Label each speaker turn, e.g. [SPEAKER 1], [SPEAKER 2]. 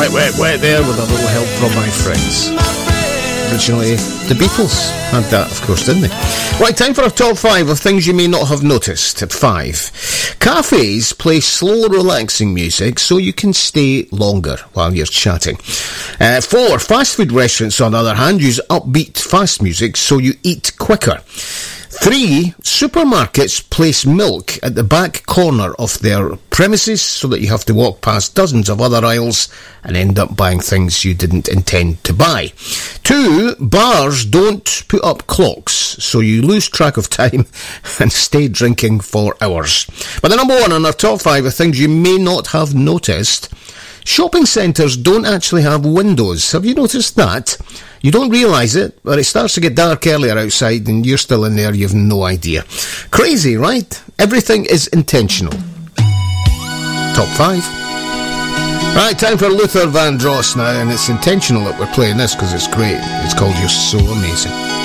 [SPEAKER 1] Wet there with a little help from my friends. Originally, the Beatles had that, of course, didn't they? Right, time for our top 5 of things you may not have noticed. At 5, cafes play slow, relaxing music so you can stay longer while you're chatting. 4, fast food restaurants, on the other hand, use upbeat, fast music so you eat quicker. 3, supermarkets place milk at the back corner of their premises so that you have to walk past dozens of other aisles and end up buying things you didn't intend to buy. 2, bars don't put up clocks so you lose track of time and stay drinking for hours. But the number 1 on our top 5 of things you may not have noticed: shopping centres don't actually have windows. Have you noticed that? You don't realise it, but it starts to get dark earlier outside and you're still in there, you've no idea. Crazy, right? Everything is intentional. Top 5. Right, time for Luther Vandross now, and it's intentional that we're playing this because it's great. It's called You're So Amazing.